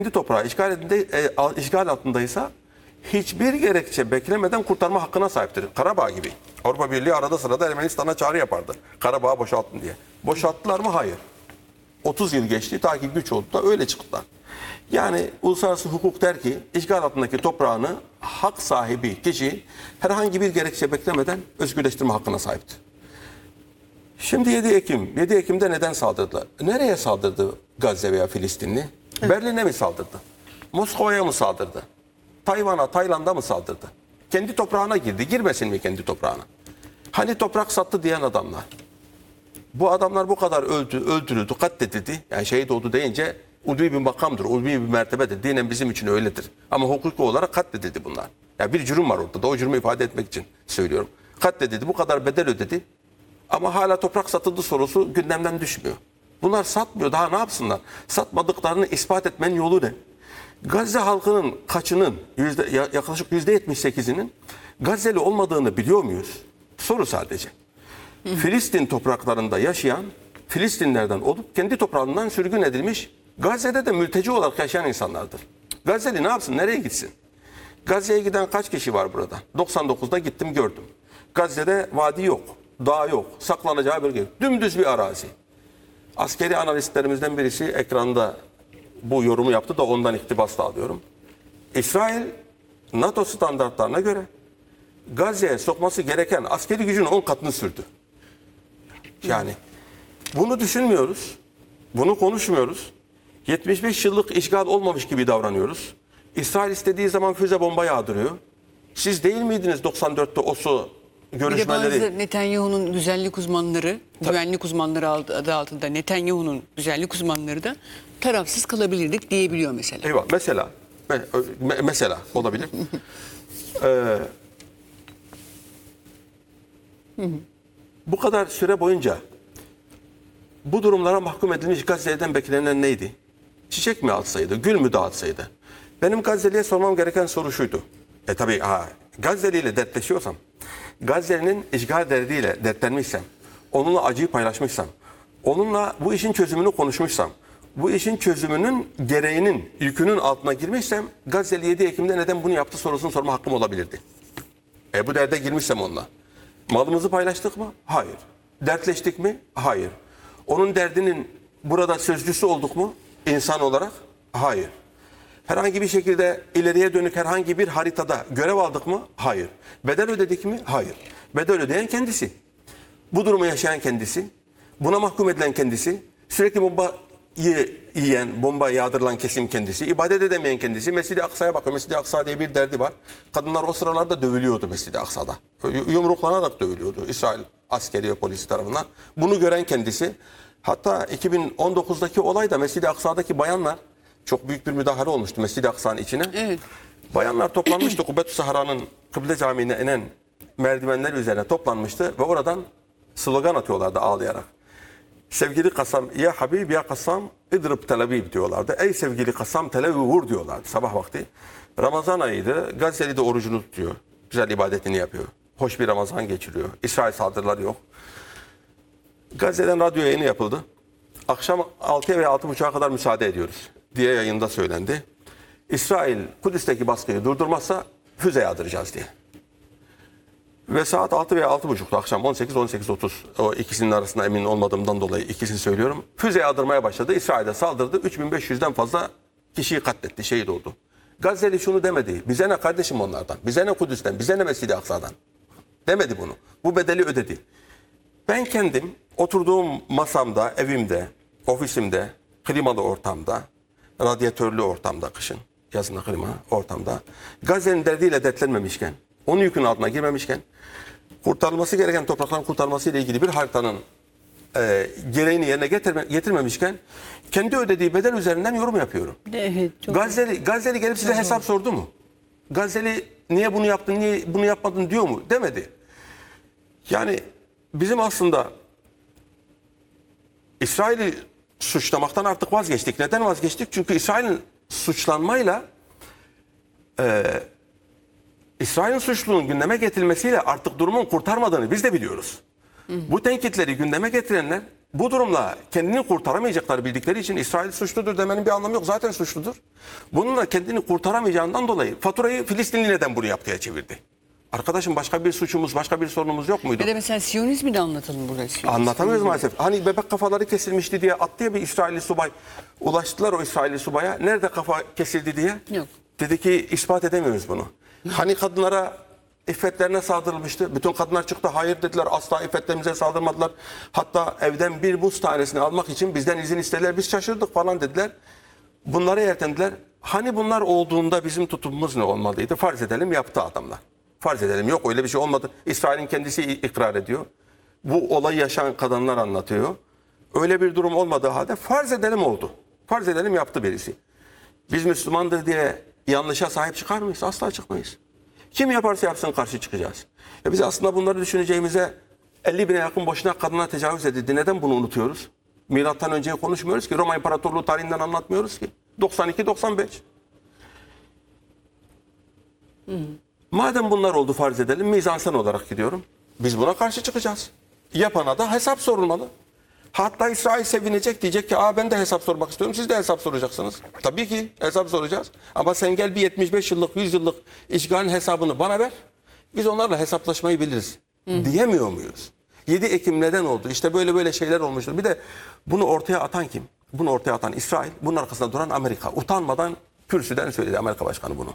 toprağı işgal altındaysa hiçbir gerekçe beklemeden kurtarma hakkına sahiptir. Karabağ gibi. Avrupa Birliği arada sırada Ermenistan'a çağrı yapardı. Karabağ'ı boşaltın diye. Boşalttılar mı? Hayır. 30 yıl geçti. Ta ki güç oldu da öyle çıktılar. Yani uluslararası hukuk der ki işgal altındaki toprağını hak sahibi kişi herhangi bir gerekçe beklemeden özgürleştirme hakkına sahiptir. Şimdi 7 Ekim'de neden saldırdılar? Nereye saldırdı Gazze veya Filistinli? Berlin'e mi saldırdı? Moskova'ya mı saldırdı? Tayvan'a, Tayland'a mı saldırdı? Kendi toprağına girdi. Girmesin mi kendi toprağına? Hani toprak sattı diyen adamlar. Bu adamlar bu kadar öldürüldü, katledildi. Yani şehit oldu deyince ulvi bir makamdır, ulvi bir mertebedir. Dinen bizim için öyledir. Ama hukuki olarak katledildi bunlar. Yani bir cürüm var ortada. O cürümü ifade etmek için söylüyorum. Katledildi, bu kadar bedel ödedi. Ama hala toprak satıldı sorusu gündemden düşmüyor. Bunlar satmıyor. Daha ne yapsınlar? Satmadıklarını ispat etmenin yolu ne? Gazze halkının kaçının, yaklaşık %78'inin Gazze'li olmadığını biliyor muyuz? Soru sadece. Filistin topraklarında yaşayan Filistinlerden olup kendi toprağından sürgün edilmiş, Gazze'de de mülteci olarak yaşayan insanlardır. Gazze'li ne yapsın? Nereye gitsin? Gazze'ye giden kaç kişi var burada? 99'da gittim gördüm. Gazze'de vadi yok, dağ yok, saklanacağı bölge yok. Dümdüz bir arazi. Askeri analistlerimizden birisi ekranda bu yorumu yaptı da ondan iktibas sağlıyorum. İsrail NATO standartlarına göre Gazze'ye sokması gereken askeri gücün 10 katını sürdü. Yani bunu düşünmüyoruz, bunu konuşmuyoruz. 75 yıllık işgal olmamış gibi davranıyoruz. İsrail istediği zaman füze bomba yağdırıyor. Siz değil miydiniz 94'te Oslo görüşmeleri? Bir de bazı Netanyahu'nun güvenlik uzmanları, güvenlik uzmanları adı altında Netanyahu'nun güvenlik uzmanları da tarafsız kalabilirdik diyebiliyor mesela. Eyvah, mesela olabilir. Bu kadar süre boyunca bu durumlara mahkum edilmiş Gazze'den beklenen neydi? Çiçek mi atsaydı, gül mü dağıtsaydı? Benim Gazze'liye sormam gereken soru şuydu. Tabii Gazze'li ile dertleşiyorsam, Gazze'nin işgal derdiyle dertlenmişsem, onunla acıyı paylaşmışsam, onunla bu işin çözümünü konuşmuşsam, bu işin çözümünün gereğinin, yükünün altına girmişsem, Gazze'li 7 Ekim'de neden bunu yaptı sorusunu sorma hakkım olabilirdi. Bu derde girmişsem onunla. Malımızı paylaştık mı? Hayır. Dertleştik mi? Hayır. Onun derdinin burada sözcüsü olduk mu? İnsan olarak? Hayır. Herhangi bir şekilde ileriye dönük herhangi bir haritada görev aldık mı? Hayır. Bedel ödedik mi? Hayır. Bedel ödeyen kendisi. Bu durumu yaşayan kendisi. Buna mahkum edilen kendisi. Sürekli bombayı yiyen, bomba yağdırılan kesim kendisi. İbadet edemeyen kendisi. Mescid-i Aksa'ya bakıyor. Mescid-i Aksa diye bir derdi var. Kadınlar o sıralarda dövülüyordu Mescid-i Aksa'da. Yumruklanarak dövülüyordu İsrail askeri ve polisi tarafından. Bunu gören kendisi. Hatta 2019'daki olayda Mescid-i Aksa'daki bayanlar, çok büyük bir müdahale olmuştu Mescid-i Aksa'nın içine. Evet. Bayanlar toplanmıştı. Kubbetü Sahara'nın Kıble Camii'ne inen merdivenler üzerine toplanmıştı ve oradan slogan atıyorlardı ağlayarak. Sevgili Kasam, ya Habib ya Kasam, idrib telebib diyorlardı. Ey sevgili Kasam, telebi vur diyorlardı sabah vakti. Ramazan ayıydı. Gazze'li de orucunu tutuyor. Güzel ibadetini yapıyor. Hoş bir Ramazan geçiriyor. İsrail saldırıları yok. Gazze'den radyo yayını yapıldı. Akşam 6'ya veya 6.30'a kadar müsaade ediyoruz diye yayında söylendi. İsrail Kudüs'teki baskıyı durdurmazsa füze yağdıracağız diye. Ve saat 6 veya 6.30'da akşam 18-18.30, o ikisinin arasında emin olmadığımdan dolayı ikisini söylüyorum. Füze yağdırmaya başladı. İsrail'e saldırdı. 3500'den fazla kişiyi katletti, şehit oldu. Gazze'li şunu demedi. Bize ne kardeşim onlardan? Bize ne Kudüs'ten? Bize ne Mescid-i Aksa'dan? Demedi bunu. Bu bedeli ödedi. Ben kendim oturduğum masamda, evimde, ofisimde, klimalı ortamda, radyatörlü ortamda kışın, yazın klima ortamda, Gazze'nin derdiyle dertlenmemişken, onun yükün altına girmemişken, kurtarılması gereken toprakların kurtarılması ile ilgili bir haritanın gereğini yerine getirmemişken, kendi ödediği bedel üzerinden yorum yapıyorum. Evet, Gazze'li gelip size hesap sordu mu? Gazze'li niye bunu yaptın, niye bunu yapmadın diyor mu? Demedi. Yani bizim aslında İsrail'i suçlamaktan artık vazgeçtik. Neden vazgeçtik? Çünkü İsrail'in suçlanmayla İsrail'in suçluluğun gündeme getirilmesiyle artık durumun kurtarmadığını biz de biliyoruz. Bu tenkitleri gündeme getirenler bu durumla kendini kurtaramayacakları bildikleri için İsrail suçludur demenin bir anlamı yok. Zaten suçludur. Bununla kendini kurtaramayacağından dolayı faturayı Filistinli neden bunu yaptıya çevirdi? Arkadaşım başka bir suçumuz, başka bir sorunumuz yok muydu? Ya da mesela Siyonizmi de anlatalım burada. Siyonizm. Anlatamıyoruz maalesef. Hani bebek kafaları kesilmişti diye attı ya bir İsrailli subay. Ulaştılar o İsrailli subaya. Nerede kafa kesildi diye. Yok. Dedi ki ispat edemiyoruz bunu. Hani kadınlara iffetlerine saldırılmıştı. Bütün kadınlar çıktı. Hayır dediler. Asla iffetlerimize saldırmadılar. Hatta evden bir buz tanesini almak için bizden izin istediler. Biz şaşırdık falan dediler. Bunları yeltendiler. Hani bunlar olduğunda bizim tutumumuz ne olmalıydı? Farz edelim yaptı adamlar. Farz edelim yok öyle bir şey olmadı. İsrail'in kendisi ikrar ediyor. Bu olayı yaşayan kadınlar anlatıyor. Öyle bir durum olmadığı halde farz edelim oldu. Farz edelim yaptı birisi. Biz Müslümandır diye yanlışa sahip çıkar mıyız? Asla çıkmayız. Kim yaparsa yapsın karşı çıkacağız. Biz aslında bunları düşüneceğimize 50 bine yakın boşuna kadına tecavüz edildi. Neden bunu unutuyoruz? Milattan önceyi konuşmuyoruz ki. Roma İmparatorluğu tarihinden anlatmıyoruz ki. 92-95. Madem bunlar oldu farz edelim, mizansen olarak gidiyorum. Biz buna karşı çıkacağız. Yapana da hesap sorulmalı. Hatta İsrail sevinecek, diyecek ki ben de hesap sormak istiyorum, siz de hesap soracaksınız. Tabii ki hesap soracağız. Ama sen gel bir 75 yıllık, 100 yıllık işgalin hesabını bana ver. Biz onlarla hesaplaşmayı biliriz. Diyemiyor muyuz? 7 Ekim neden oldu? İşte böyle böyle şeyler olmuştur. Bir de bunu ortaya atan kim? Bunu ortaya atan İsrail, bunun arkasında duran Amerika. Utanmadan kürsüden söyledi Amerika Başkanı bunu.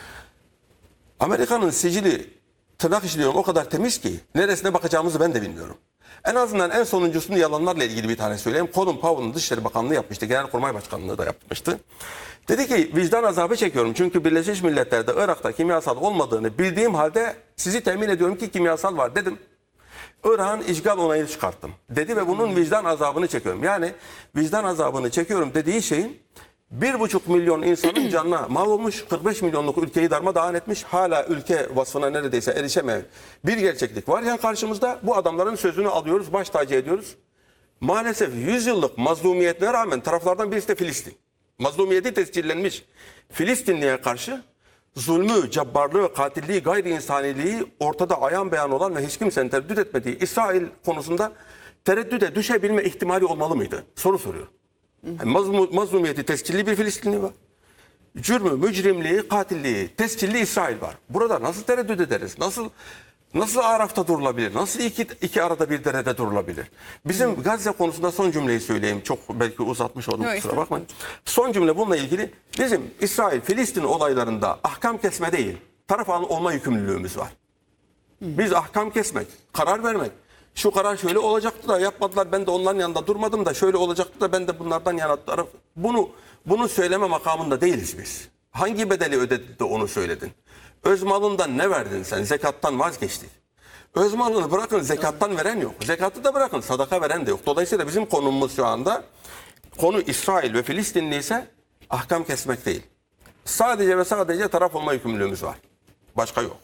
Amerika'nın sicili, tırnak işliyorum, o kadar temiz ki neresine bakacağımızı ben de bilmiyorum. En azından en sonuncusunu yalanlarla ilgili bir tane söyleyeyim. Colin Powell'ın Dışişleri Bakanlığı yapmıştı. Genelkurmay Başkanlığı da yapmıştı. Dedi ki vicdan azabı çekiyorum. Çünkü Birleşmiş Milletler'de Irak'ta kimyasal olmadığını bildiğim halde sizi temin ediyorum ki kimyasal var dedim. Irak'ın işgal onayını çıkarttım dedi ve bunun vicdan azabını çekiyorum. Yani vicdan azabını çekiyorum dediği şeyin 1,5 milyon insanın canına mal olmuş, 45 milyonluk ülkeyi darmadağın etmiş, hala ülke vasfına neredeyse erişemeyen bir gerçeklik var. Yani karşımızda bu adamların sözünü alıyoruz, baş tacı ediyoruz. Maalesef 100 yıllık mazlumiyetine rağmen taraflardan birisi de Filistin. Mazlumiyeti tescillenmiş Filistinliye karşı zulmü, cabbarlığı, katilliği, gayri insaniliği ortada ayan beyan olan ve hiç kimsenin tereddüt etmediği İsrail konusunda tereddüte düşebilme ihtimali olmalı mıydı? Soru soruyor. Yani mazlumiyeti tescilli bir Filistinli var. Cürmü, mücrimliği, katilliği, tescilli İsrail var. Burada nasıl tereddüt ederiz? Nasıl arafta durulabilir? Nasıl iki arada bir derede durulabilir? Bizim Gazze konusunda son cümleyi söyleyeyim. Çok belki uzatmış oldum, kusura bakmayın. Son cümle bununla ilgili. Bizim İsrail-Filistin olaylarında ahkam kesme değil, taraf olma yükümlülüğümüz var. Biz ahkam kesmek, karar vermek. Şu karar şöyle olacaktı da yapmadılar, ben de onların yanında durmadım da şöyle olacaktı da ben de bunlardan yana taraf. Bunu söyleme makamında değiliz biz. Hangi bedeli ödedi de onu söyledin? Öz malından ne verdin sen? Zekattan vazgeçtik. Öz malını bırakın, zekattan veren yok. Zekatı da bırakın, sadaka veren de yok. Dolayısıyla bizim konumuz şu anda, konu İsrail ve Filistinli ise ahkam kesmek değil. Sadece ve sadece taraf olma yükümlülüğümüz var. Başka yok.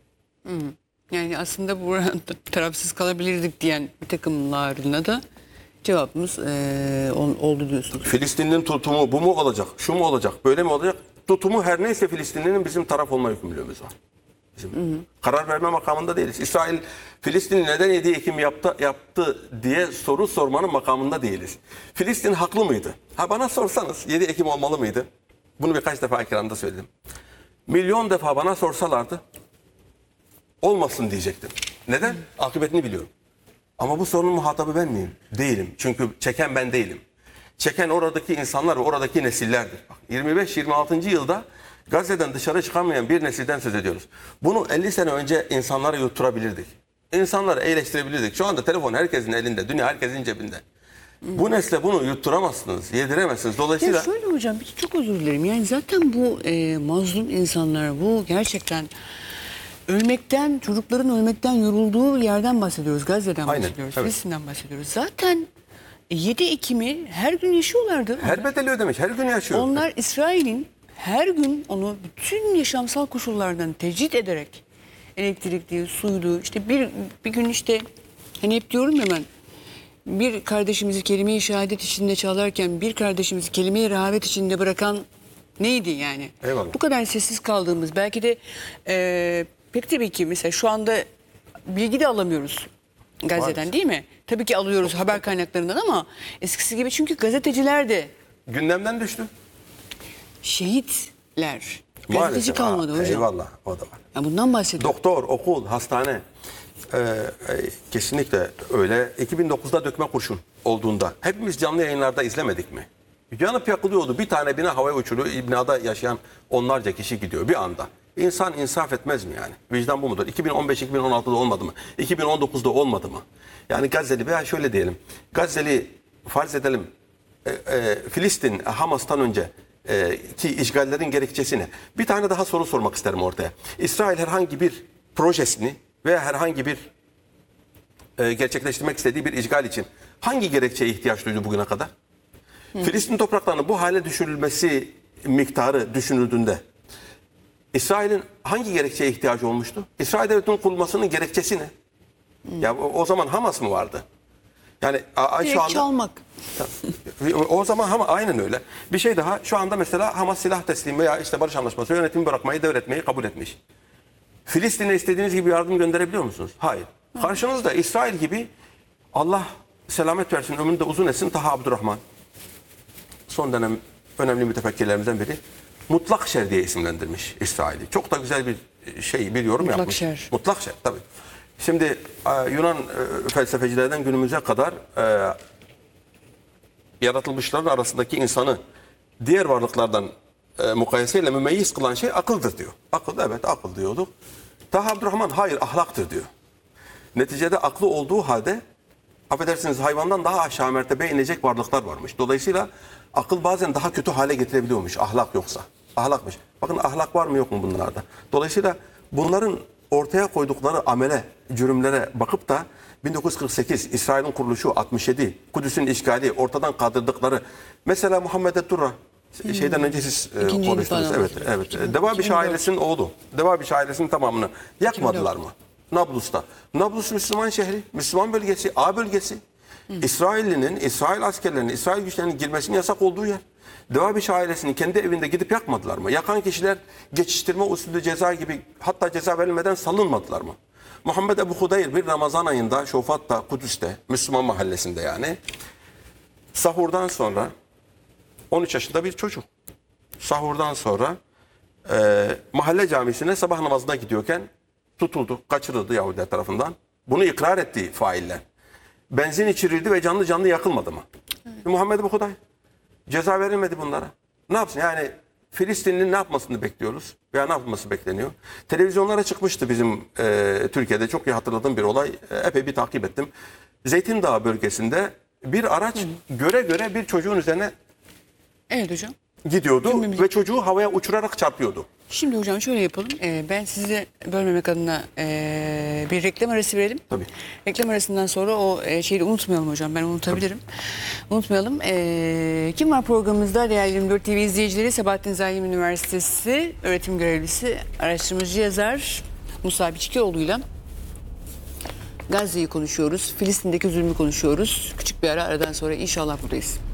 Yani aslında burada tarafsız kalabilirdik diyen bir takımlarına da cevabımız oldu diyorsunuz. Filistin'in tutumu bu mu olacak, şu mu olacak, böyle mi olacak? Tutumu her neyse Filistinli'nin bizim taraf olma yükümlülüğümüz var. Bizim karar verme makamında değiliz. İsrail, Filistin neden 7 Ekim yaptı diye soru sormanın makamında değiliz. Filistin haklı mıydı? Bana sorsanız 7 Ekim olmalı mıydı? Bunu birkaç defa ekranda söyledim. Milyon defa bana sorsalardı olmasın diyecektim. Neden? Akıbetini biliyorum. Ama bu sorunun muhatabı ben miyim? Değilim. Çünkü çeken ben değilim. Çeken oradaki insanlar ve oradaki nesillerdir. 25-26. yılda Gazze'den dışarı çıkamayan bir nesilden söz ediyoruz. Bunu 50 sene önce insanlara yutturabilirdik. İnsanları eğleştirebilirdik. Şu anda telefon herkesin elinde, dünya herkesin cebinde. Bu nesle bunu yutturamazsınız, yediremezsiniz. Dolayısıyla... Ya şöyle hocam, çok özür dilerim. Yani zaten bu mazlum insanlar, bu gerçekten ölmekten, çocukların ölmekten yorulduğu yerden bahsediyoruz. Gazze'den bahsediyoruz, evet. Filistin'den bahsediyoruz. Zaten 7 Ekim'i her gün yaşıyorlardı. Her bedeli ödemiş, her gün yaşıyor. Onlar İsrail'in her gün onu bütün yaşamsal koşullardan tecrit ederek elektrikli, suydu, işte bir gün işte hani hep diyorum ya ben, bir kardeşimizi kelime-i şehadet içinde çalarken bir kardeşimizi kelime-i rehavet içinde bırakan neydi yani? Eyvallah. Bu kadar sessiz kaldığımız, belki de pek tabii ki mesela şu anda bilgi de alamıyoruz Gazze'den, Maalesef. değil mi? tabii ki alıyoruz haber kaynaklarından ama eskisi gibi, çünkü gazeteciler de Gündemden düştü. şehitler. Gazeteci Maalesef. kalmadı hocam. Eyvallah, o da var. Ya bundan bahsediyorum. Doktor, okul, hastane. Kesinlikle öyle. 2009'da dökme kurşun olduğunda hepimiz canlı yayınlarda izlemedik mi? Yanıp yakılıyordu. Bir tane bina havaya uçuruyor. Binada yaşayan onlarca kişi gidiyor bir anda. İnsan insaf etmez mi yani? Vicdan bu mudur? 2015-2016'da olmadı mı? 2019'da olmadı mı? Yani Gazze'li, veya şöyle diyelim. Gazze'li farz edelim, Filistin Hamas'tan önce ki işgallerin gerekçesi ne? Bir tane daha soru sormak isterim ortaya. İsrail herhangi bir projesini veya herhangi bir gerçekleştirmek istediği bir işgal için hangi gerekçeye ihtiyaç duydu bugüne kadar? Filistin topraklarının bu hale düşürülmesi miktarı düşünüldüğünde İsrail'in hangi gerekçeye ihtiyacı olmuştu? İsrail devletinin kurulmasının gerekçesi ne? Ya o zaman Hamas mı vardı? Yani şu Direkt anda çalmak. o zaman aynen öyle. Bir şey daha, şu anda mesela Hamas silah teslimi veya işte barış anlaşması, yönetimi bırakmayı, devretmeyi kabul etmiş. Filistin'e istediğiniz gibi yardım gönderebiliyor musunuz? Hayır. Karşınızda İsrail gibi, Allah selamet versin, ömrünü de uzun etsin, Taha Abdurrahman, son dönem önemli mütefekkirlerimizden biri, mutlak şer diye isimlendirmiş İsrail'i. Çok da güzel bir yorum Mutlak yapmış. şer. Mutlak şer tabii. Şimdi Yunan felsefecilerden günümüze kadar yaratılmışların arasındaki insanı diğer varlıklardan mukayeseyle mümeyyiz kılan şey akıldır diyor. Akıl, evet, akıl diyorduk. Taha Abdurrahman hayır, ahlaktır diyor. Neticede aklı olduğu halde, affedersiniz, hayvandan daha aşağı mertebe inecek varlıklar varmış. Dolayısıyla akıl bazen daha kötü hale getirebiliyormuş ahlak yoksa. Ahlakmış. Bakın, ahlak var mı yok mu bunlarda? Dolayısıyla bunların ortaya koydukları amele, cürümlere bakıp da 1948 İsrail'in kuruluşu, 67 Kudüs'ün işgali, ortadan kaldırdıkları, mesela Muhammed Durra, şeyden önce siz İkinci konuştunuz. İntifada. Evet. Devabiş ailesinin oğlu. Devabiş ailesinin tamamını yakmadılar mı? Nablus'ta. Nablus Müslüman şehri, Müslüman bölgesi, A bölgesi. İsrail askerlerinin, İsrail güçlerinin girmesinin yasak olduğu yer. Devabiş ailesini kendi evinde gidip yakmadılar mı? Yakan kişiler geçiştirme usulü ceza gibi, hatta ceza verilmeden salınmadılar mı? Muhammed Ebu Hudeyr bir Ramazan ayında Şofat'ta, Kudüs'te, Müslüman mahallesinde yani, sahurdan sonra 13 yaşında bir çocuk. Sahurdan sonra mahalle camisine sabah namazına gidiyorken tutuldu, kaçırıldı Yahudiler tarafından. Bunu ikrar etti failler. Benzin içirildi ve canlı canlı yakılmadı mı? Evet. Muhammed Ebu Hudeyr. Ceza verilmedi bunlara. Ne yapsın? Yani Filistinli'nin ne yapmasını bekliyoruz? Veya ne yapması bekleniyor? Televizyonlara çıkmıştı bizim Türkiye'de, çok iyi hatırladığım bir olay. Epey bir takip ettim. Zeytin Dağı bölgesinde bir araç göre bir çocuğun üzerine Evet hocam. gidiyordu ve çocuğu havaya uçurarak çarpıyordu. Şimdi hocam şöyle yapalım. Ben sizi bölmemek adına bir reklam arası verelim. Tabii. Reklam arasından sonra o şeyi unutmayalım hocam. Ben unutabilirim. Tabii. Unutmayalım. Kim var programımızda? Değerli 24 TV izleyicileri, Sabahattin Zaim Üniversitesi öğretim görevlisi, araştırmacı yazar Musa Biçkioğlu'yla Gazze'yi konuşuyoruz. Filistin'deki zulmü konuşuyoruz. Küçük bir aradan sonra inşallah buradayız.